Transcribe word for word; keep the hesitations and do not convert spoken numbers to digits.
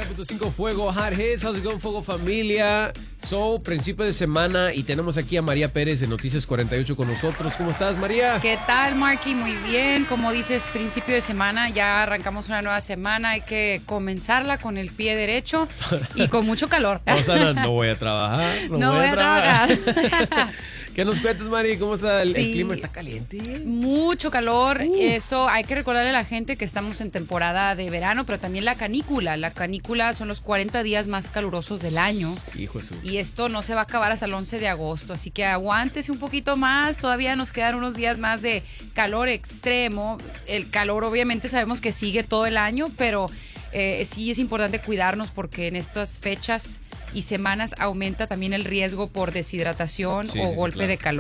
nueve punto cinco Fuego Hot Hits. How's it going, Fuego Familia? So, principio de semana y tenemos aquí a María Pérez de Noticias cuarenta y ocho con nosotros. ¿Cómo estás, María? ¿Qué tal, Marky? Muy bien. Como dices, principio de semana, ya arrancamos una nueva semana. Hay que comenzarla con el pie derecho y con mucho calor. O sea, no, no voy a trabajar. No, No voy, voy a a trabajar. trabajar. ¿Qué nos cuentas, Mari? ¿Cómo está el, Sí. el clima? ¿Está caliente? Mucho calor. Uh. Eso hay que recordarle a la gente que estamos en temporada de verano, pero también la canícula. La canícula son los cuarenta días más calurosos del año. Hijo de su... Y esto no se va a acabar hasta el once de agosto, así que aguántese un poquito más, todavía nos quedan unos días más de calor extremo. El calor obviamente sabemos que sigue todo el año, pero eh, sí es importante cuidarnos porque en estas fechas y semanas aumenta también el riesgo por deshidratación Sí, o sí, sí, golpe claro. de calor.